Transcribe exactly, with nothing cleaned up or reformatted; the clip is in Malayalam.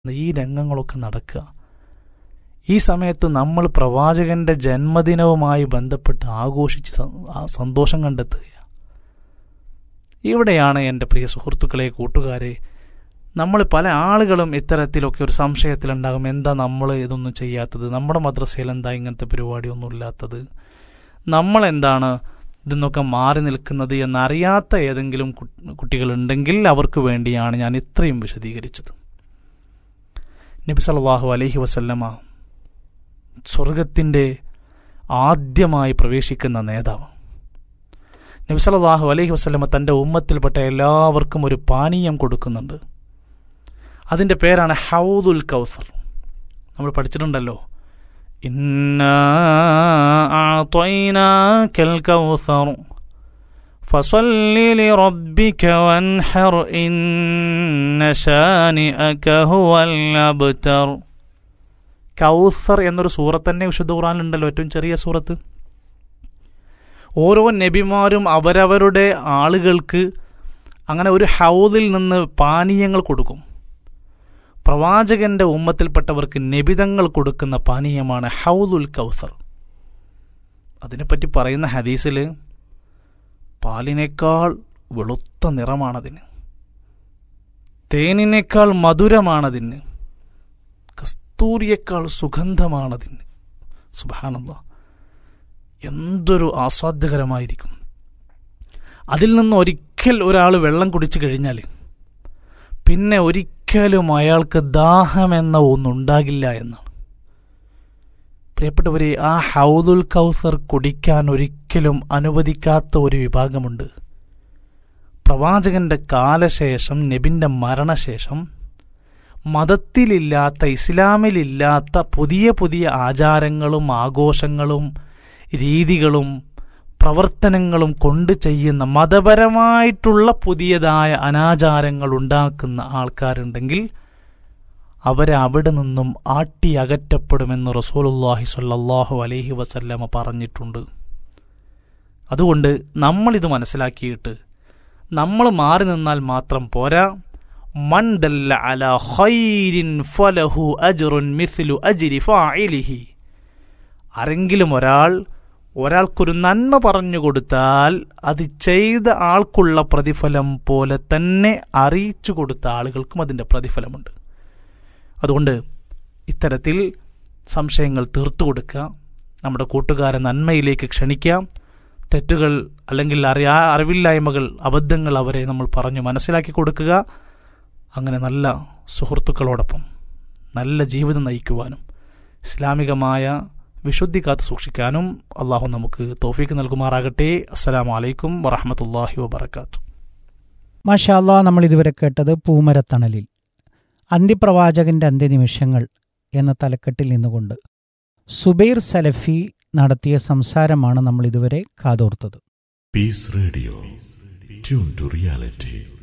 ഈ രംഗങ്ങളൊക്കെ നടക്കുക. ഈ സമയത്ത് നമ്മൾ പ്രവാചകന്റെ ജന്മദിനവുമായി ബന്ധപ്പെട്ട് ആഘോഷിച്ച് സന്തോഷം കണ്ടെത്തുകയാണ്. ഇവിടെയാണ് എൻ്റെ പ്രിയ സുഹൃത്തുക്കളെ, കൂട്ടുകാരെ, നമ്മൾ പല ആളുകളും ഇത്തരത്തിലൊക്കെ ഒരു സംശയത്തിലുണ്ടാകും. എന്താ നമ്മൾ ഇതൊന്നും ചെയ്യാത്തത്, നമ്മുടെ മദ്രസയിൽ എന്താ ഇങ്ങനത്തെ പരിപാടിയൊന്നും ഇല്ലാത്തത്, നമ്മളെന്താണ് ഇതിന്നൊക്കെ മാറി നിൽക്കുന്നത് എന്നറിയാത്ത ഏതെങ്കിലും കുട്ടികളുണ്ടെങ്കിൽ അവർക്ക് വേണ്ടിയാണ് ഞാൻ ഇത്രയും വിശദീകരിച്ചത്. നബി സല്ലല്ലാഹു അലൈഹി വസല്ലമ സ്വർഗത്തിൻ്റെ ആദ്യമായി പ്രവേശിക്കുന്ന നേതാവ്. നബി സല്ലല്ലാഹു അലൈഹി വസല്ലമ തൻ്റെ ഉമ്മത്തിൽപ്പെട്ട എല്ലാവർക്കും ഒരു പാനീയം കൊടുക്കുന്നുണ്ട്. അതിൻ്റെ പേരാണ് ഹൗദുൽ കൗസർ. നമ്മൾ പഠിച്ചിട്ടുണ്ടല്ലോ, ഇന്നാ അഅ്തൈനാകൽ കൗസർ ഫസല്ലി ലിറബ്ബിക വൻഹർ ഇന്ന ശാനിഅക ഹുവൽ അബ്തർ. കൗസർ എന്നൊരു സൂറത്ത് തന്നെ വിശുദ്ധ ഖുർആനിലുണ്ടല്ലോ, ഏറ്റവും ചെറിയ സൂറത്ത്. ഓരോ നബിമാരും അവരവരുടെ ആളുകൾക്ക് അങ്ങനെ ഒരു ഹൗദിൽ നിന്ന് പാനീയങ്ങൾ കൊടുക്കും. പ്രവാചകന്റെ ഉമ്മത്തിൽപ്പെട്ടവർക്ക് നബിതങ്ങൾ കൊടുക്കുന്ന പാനീയമാണ് ഹൗദുൽ കൗസർ. അതിനെപ്പറ്റി പറയുന്ന ഹദീസിൽ പാലിനേക്കാൾ വെളുത്ത നിറമാണതിന്, തേനിനേക്കാൾ മധുരമാണതിന്, കസ്തൂരിയേക്കാൾ സുഗന്ധമാണതിന്. സുബ്ഹാനല്ലാഹ്, എന്തൊരു ആസ്വാദ്യകരമായിരിക്കും. അതിൽ നിന്ന് ഒരിക്കൽ ഒരാൾ വെള്ളം കുടിച്ചു കഴിഞ്ഞാൽ പിന്നെ ഒരിക്കലും അയാൾക്ക് ദാഹമെന്ന ഒന്നുണ്ടാകില്ല എന്നാണ്. പ്രിയപ്പെട്ടവരെ, ആ ഹൗദുൽ കൗസർ കുടിക്കാൻ ഒരിക്കലും അനുവദിക്കാത്ത ഒരു വിഭാഗമുണ്ട്. പ്രവാചകന്റെ കാലശേഷം, നബിൻ്റെ മരണശേഷം മതത്തിലില്ലാത്ത, ഇസ്ലാമിലില്ലാത്ത പുതിയ പുതിയ ആചാരങ്ങളും ആഘോഷങ്ങളും രീതികളും പ്രവർത്തനങ്ങളും കൊണ്ട് ചെയ്യുന്ന മതപരമായിട്ടുള്ള പുതിയതായ അനാചാരങ്ങൾ ഉണ്ടാക്കുന്ന ആൾക്കാരുണ്ടെങ്കിൽ അവരെ അവിടെ നിന്നും ആട്ടി അകറ്റപ്പെടുമെന്ന് റസൂലുള്ളാഹി സ്വല്ലല്ലാഹു അലൈഹി വസല്ലമ പറഞ്ഞിട്ടുണ്ട്. അതുകൊണ്ട് നമ്മളിത് മനസ്സിലാക്കിയിട്ട് നമ്മൾ മാറി നിന്നാൽ മാത്രം പോരാ. മൻ ദല്ല അലാ ഖൈരിൻ ഫലഹു അജ്റുൻ മിസ്ലു അജ്രി ഫാഇലിഹി. ആരെങ്കിലും ഒരാൾ ഒരാൾക്കൊരു നന്മ പറഞ്ഞു കൊടുത്താൽ അത് ചെയ്ത ആൾക്കുള്ള പ്രതിഫലം പോലെ തന്നെ അറിയിച്ചു കൊടുത്ത ആളുകൾക്കും അതിൻ്റെ പ്രതിഫലമുണ്ട്. അതുകൊണ്ട് ഇത്തരത്തിൽ സംശയങ്ങൾ തീർത്തു കൊടുക്കുക, നമ്മുടെ കൂട്ടുകാരെ നന്മയിലേക്ക് ക്ഷണിക്കുക. തെറ്റുകൾ അല്ലെങ്കിൽ അറിയാ അറിവില്ലായ്മകൾ, അബദ്ധങ്ങൾ അവരെ നമ്മൾ പറഞ്ഞു മനസ്സിലാക്കി കൊടുക്കുക. അങ്ങനെ നല്ല സുഹൃത്തുക്കളോടൊപ്പം നല്ല ജീവിതം നയിക്കുവാനും ഇസ്ലാമികമായ വിശുദ്ധി കാത്തു സൂക്ഷിക്കാനും അള്ളാഹു നമുക്ക് തൗഫീക്ക് നൽകുമാറാകട്ടെ. അസ്സലാമു അലൈക്കും വറഹ്മത്തുള്ളാഹി വബറകാതുഹു. മാഷാ അല്ലാഹ്, നമ്മൾ ഇതുവരെ കേട്ടത് പൂമരത്തണലിൽ അന്ത്യപ്രവാചകന്റെ അന്ത്യനിമിഷങ്ങൾ എന്ന തലക്കെട്ടിൽ നിന്നുകൊണ്ട് സുബൈർ സലഫി നടത്തിയ സംസാരമാണ് നമ്മൾ ഇതുവരെ കാതോർത്തത്. Piece radio, tune to reality.